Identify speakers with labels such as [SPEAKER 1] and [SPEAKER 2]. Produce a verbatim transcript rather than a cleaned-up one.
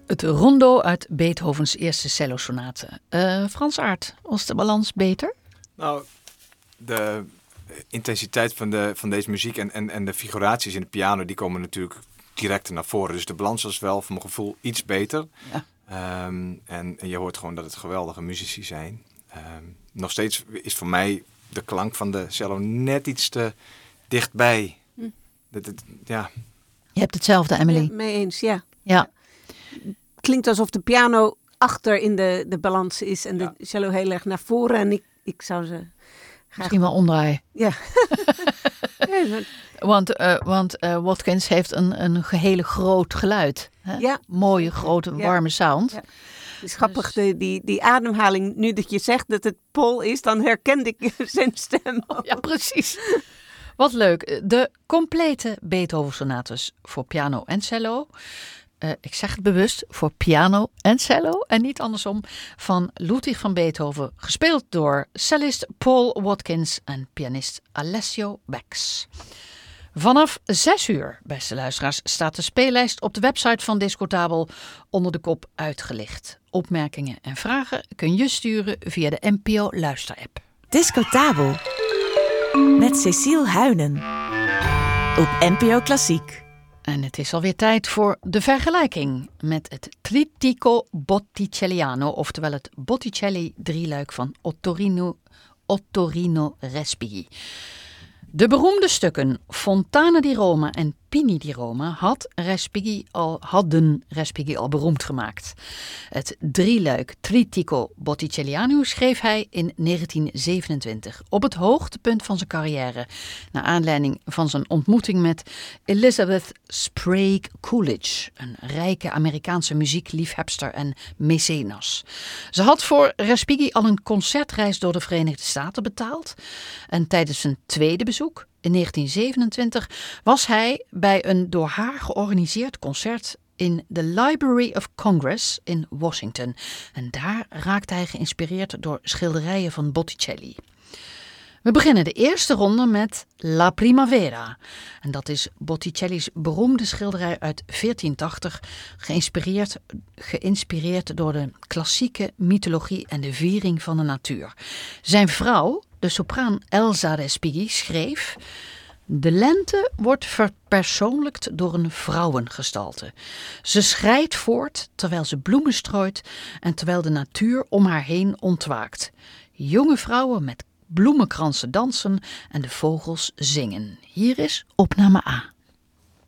[SPEAKER 1] Het rondo uit Beethovens eerste cellosonate. Uh, Frans Aert, was de balans beter?
[SPEAKER 2] Nou, de intensiteit van, de, van deze muziek en, en, en de figuraties in de piano, die komen natuurlijk direct naar voren. Dus de balans was wel voor mijn gevoel iets beter. Ja. Um, en, en je hoort gewoon dat het geweldige muzici zijn. Um, nog steeds is voor mij de klank van de cello net iets te dichtbij. Hm. Dat, dat, ja.
[SPEAKER 1] Je hebt hetzelfde, Emily.
[SPEAKER 3] Ja, mee eens, ja.
[SPEAKER 1] Ja.
[SPEAKER 3] Klinkt alsof de piano achter in de, de balans is en ja. de cello heel erg naar voren. En ik, ik zou ze graag...
[SPEAKER 1] Misschien wel omdraaien.
[SPEAKER 3] Ja.
[SPEAKER 1] ja maar... Want, uh, want uh, Watkins heeft een, een gehele groot geluid. Hè? Ja. Mooie, grote, ja. warme sound. Ja.
[SPEAKER 3] Het is grappig, dus... de, die, die ademhaling. Nu dat je zegt dat het Paul is, dan herkende ik zijn stem.
[SPEAKER 1] Oh, ja, precies. Wat leuk. De complete Beethoven-sonates voor piano en cello. Uh, ik zeg het bewust, voor piano en cello en niet andersom, van Ludwig van Beethoven, gespeeld door cellist Paul Watkins en pianist Alessio Bex. Vanaf zes uur, beste luisteraars, staat de speellijst op de website van Discotabel onder de kop uitgelicht. Opmerkingen en vragen kun je sturen via de N P O luisterapp.
[SPEAKER 4] Discotabel met Cecile Huynen op N P O Klassiek.
[SPEAKER 1] En het is alweer tijd voor de vergelijking met het Trittico Botticelliano, oftewel het Botticelli-drieluik van Ottorino, Ottorino Respighi. De beroemde stukken Fontana di Roma en Pini di Roma had Respighi al, hadden Respighi al beroemd gemaakt. Het drieluik Trittico Botticelliano schreef hij in negentien zevenentwintig, op het hoogtepunt van zijn carrière, naar aanleiding van zijn ontmoeting met Elizabeth Sprague Coolidge, een rijke Amerikaanse muziekliefhebster en mecenas. Ze had voor Respighi al een concertreis door de Verenigde Staten betaald en tijdens zijn tweede bezoek in negentien zevenentwintig was hij bij een door haar georganiseerd concert in de Library of Congress in Washington. En daar raakte hij geïnspireerd door schilderijen van Botticelli. We beginnen de eerste ronde met La Primavera. En dat is Botticelli's beroemde schilderij uit veertien tachtig, geïnspireerd, geïnspireerd door de klassieke mythologie en de viering van de natuur. Zijn vrouw, de sopraan Elsa Respighi, schreef: de lente wordt verpersoonlijkt door een vrouwengestalte. Ze schrijdt voort terwijl ze bloemen strooit en terwijl de natuur om haar heen ontwaakt. Jonge vrouwen met bloemenkransen dansen en de vogels zingen. Hier is opname A.